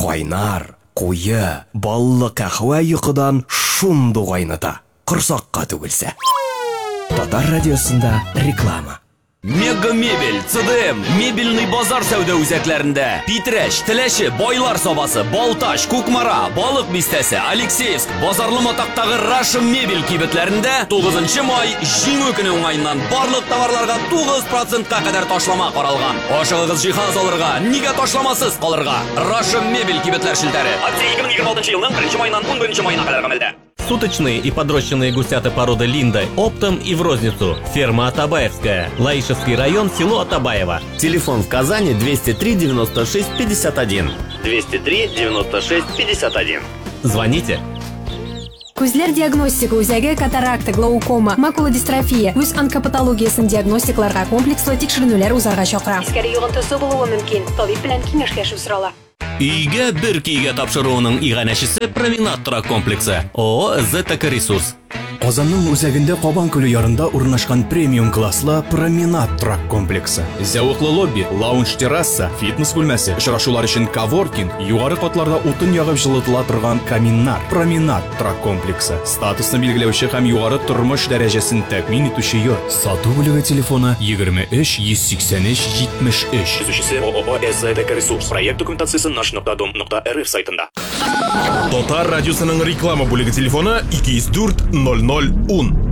Кайнар, куе, баллы кахва йокыдан шунды кайната. Корсакка түгелсә. Татар радиосында реклама. Мега мебель, ЦДМ, мебельный базар сәүдә үзәкләрендә. Питрәч, Теләче, Байлар сабасы, Балташ, Кукмара, Балык бистәсе, Алексеевск, базарлы матактагы Russian мебель кибетләрендә 9 май җиңү көне уңайыннан барлык товарларга 9%-ка кадәр ташлама каралган. Ашыгыгыз җиһаз алырга, нигә ташламасыз калырга. Russian мебель кибетләр шелтәре. Акция 2026 елның 1 майыннан 11 майына кадәр гамәлдә. Суточные и подрощенные гусята породы Линда оптом и в розницу. Ферма Атабаевская. Лаишевский район, село Атабаево. Телефон в Казани 203 96 51. 203 96 51. Звоните. Күзләр диагностика үзәге катаракта, глаукома, макулодистрофия, үз онкопатологиясын диагностикларга комплекслы тикшеренүләр узарга чакыра. Искәре йогынтысы булуы мөмкин. Табиб белән киңәшләшү сорала. Үйгә бер көйгә тапшыруының иганәчесе Проминат торак комплексы. ООО «ЗТК Ресурс». Казанның үзәгендә Кабан күле ярында урнашкан премиум класслы Проминат торак комплексы. Зәвыклы лобби, лаунж-терраса, фитнес бүлмәсе, очрашулар өчен коворкинг, югары катларда утын ягып җылытыла торган каминнар. Проминат торак комплексы. Статусны билгеләүче һәм югары тормыш дәрәҗәсен тәэмин итүче йорт. Сату бүлеге телефоны 23 183 73. Төзүчесе ООО «ЗТК Ресурс». Проект документациясы nаш.dom.rf сайтында. Татар радиосының реклама бүлеге телефоны 204 00 10.